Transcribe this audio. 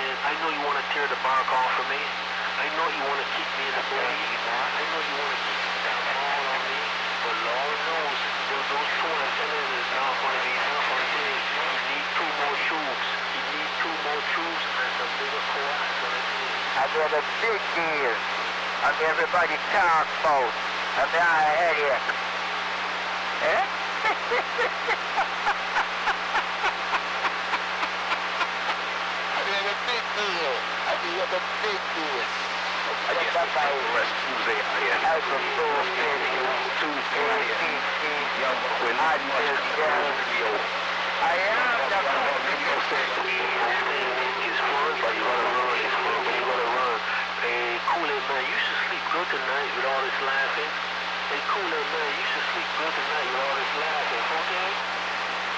man, I know you want to tear the bark off of me. I know you want to keep me in the body. I know you want to keep that ball on me. But Lord knows, those two antennas is not going to be enough until you need two more troops. You need two more troops and some bigger coax on it. And they're the big deals. And everybody talk about. And they are a headache. Eh? And they're the big deal. And they're the big deal. I guess that's how I from those to young when I am the it's fun, but you gotta run. It's fun, but you gotta run. Hey, Kool-Aid man, you should sleep good tonight with all this laughing. Hey, Kool-Aid man, you should sleep good tonight with all this laughing, okay?